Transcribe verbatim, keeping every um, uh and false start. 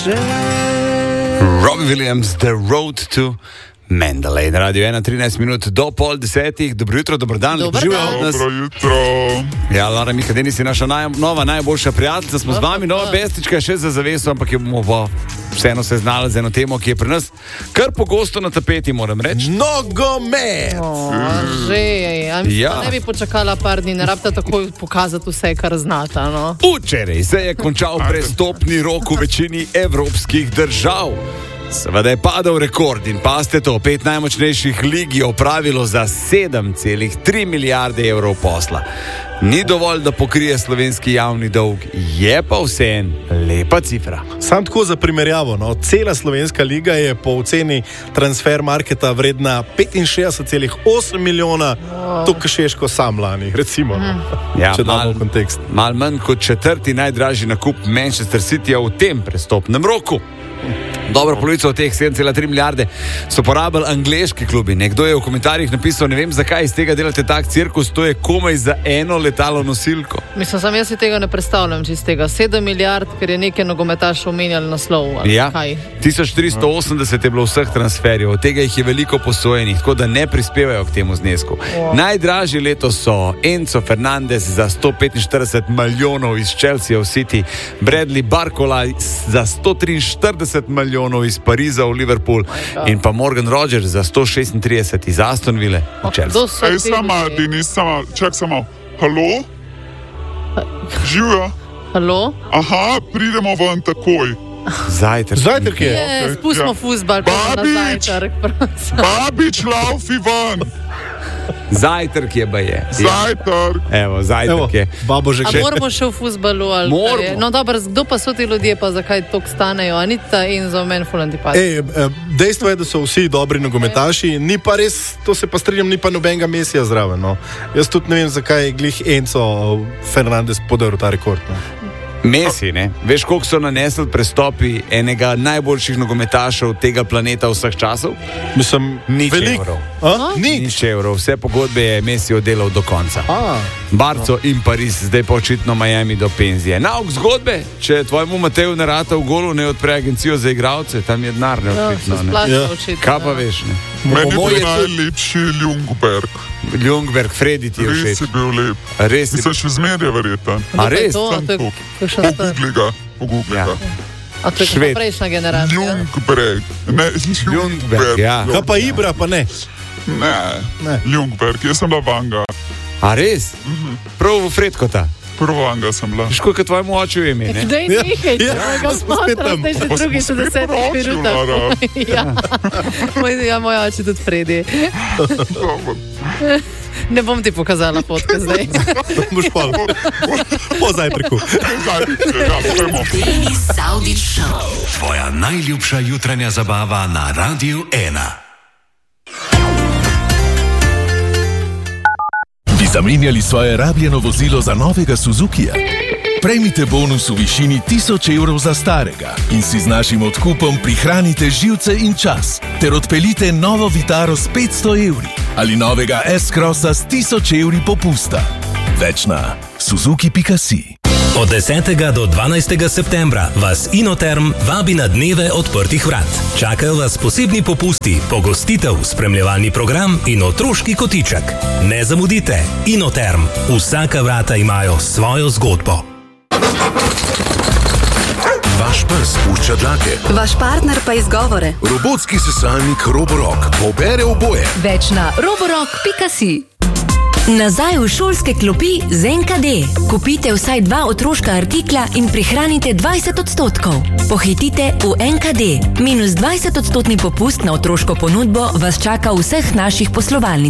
že. Robbie Williams, The Road to Mandalay. Na Radio ena, trinajst minut do pol desetih. Dobro jutro, dobro dan. Dobar dan. Dobro jutro. Ja, Lara Mihadeni si naša naj, nova najboljša prijateljica. Smo z vami, nova bestička še za zaveso, ampak jo bomo pa vseeno se znali z eno temo, ki je pri nas kar pogosto na tapeti, moram reči. Nogomet! O, že, ja. Ja. Ne bi počakala par dni, ne rabite takoj pokazati vse, kar znata, no. Včeraj se je končal prestopni rok v večini evropskih držav. Seveda je padal rekord in paste to, pet najmočnejših lig je opravilo za sedem celih tri milijarde evrov posla. Ni dovolj, da pokrije slovenski javni dolg, je pa vseeno lepa cifra. Sam tako za primerjavo, no, cela slovenska liga je po oceni transfer marketa vredna petinšestdeset celih osem milijona, to Šeško sam lani, recimo, no, Ja, če damo mal, v kontekst. mal manj kot četrti najdražji nakup Manchester Cityja v tem prestopnem roku. Dobro polovico od teh sedem celih tri milijarde so porabili angleški klubi. Nekdo je v komentarjih napisal, ne vem zakaj iz tega delate tak cirkus, to je komaj za eno letalo nosilko. Mislim, sam jaz si tega ne predstavljam čistega. sedem milijard, ker je nekaj nogometaš omenjali naslov. ali Ja, kaj. tisoč tristo osemdeset je bilo vseh transferjev, od tega jih je veliko posojenih, tako da ne prispevajo k temu znesku. Wow. Najdražji letos so Enzo Fernandez za sto petinštirideset milijonov iz Chelsea v City, Bradley Barcola za sto triinštirideset milijonov iz Pariza v Liverpool in pa Morgan Rogers za sto šestintrideset iz Aston Ville v Chelsea. Kdo so Ej, ti sama, ljudje? Denis, sama, čak samo. Halo? Živijo? Halo? Aha, pridemo ven takoj. Zajtrk. Zajtrk je. Je, spustimo ja. fuzbal, pa na Babič! zajtrk. prosim. Babič, laufi ven. Zajtrk je baje. Ja. Zajtrk. Evo, zajtrk Evo, je. babo že A še. moramo še v fuzbalu? Ali kaj Moramo. je? No, dobro, kdo pa so ti ljudje, pa zakaj toliko stanejo? Anita in za meni ful antipati. Ej, eh, dejstvo je, da so vsi dobri nogometaši, ni pa res, to se pa strinjam, ni pa nobenega Mesija zraven. No. Jaz tudi ne vem, zakaj je glih Enzo Fernandez podaril ta rekord. No. Messi, ne? Veš, koliko so nanesli prestopi enega najboljših nogometašev tega planeta vseh časov? Mislim, Nič veliko. evrov. A? Nič. Nič evrov, vse pogodbe je Messi oddelal do konca. A, Barco in Pariz, zdaj pa očitno Miami do penzije. Nauk zgodbe, če tvojemu Mateju ne rata v golu, ne odpre agencijo za igralce, tam je denar, ne Ja, očitno. se Ne. splača Ja. očitno. Kaj pa ne. veš, ne? Meni Moj je je najlepši Ljungberg. Ljungberg, Fredi ti je Res všeč. je bil lep. Res je. Mislim, še zmeraj verjeten. A To je res? to, a to je Sem kakšen star. Pogugli ga, pogugli Ja. ga. A to je Šved. kakšna prejšnja generacija? Ljungberg. Ne, Ljungberg, ja. kaj pa Ibra, pa ne. Ne, Ne. Ljungberg, jaz sem bila vanga. A res? Prav v Fredkota. Prva vanga sem bila. Ško, kot tvojemu oču ime, ne? Dej Ja, nekaj, ja, ga smo spet tam. smotra, zdaj še Pa drugi smo so spet deset poročil, minut. Lara. Ja, moj, ja, moj oči tudi Fredi. Dobro. Ne bom ti pokazala fotke zdaj. Boš pa po zajtrku. Zdaj, ja, pojmo. Denis Saudić Show. Tvoja najljubša jutranja zabava na Radiu ena. Bi zamenjali svoje rabljeno vozilo za novega Suzukija? Prejmite bonus v višini tisoč evrov za starega in si z našim odkupom prihranite živce in čas ter odpeljite novo Vitaro s petsto evri ali novega S-Crossa s tisoč evri popusta. Več na suzuki pika si. Od desetega do dvanajstega septembra vas Inoterm vabi na dneve odprtih vrat. Čakajo vas posebni popusti, pogostitev, spremljevalni program in otroški kotiček. Ne zamudite, Inoterm. Vsaka vrata imajo svojo zgodbo. Vaš pes pušča dlake. Vaš partner pa izgovore. Robotski sesalnik Roborock pobere oboje. Več na roborock pika si. Nazaj v šolske klopi z en ka de. Kupite vsaj dva otroška artikla in prihranite dvajset odstotkov. Pohitite v en ka de. Minus dvajset odstotni popust na otroško ponudbo vas čaka v vseh naših poslovalnicah.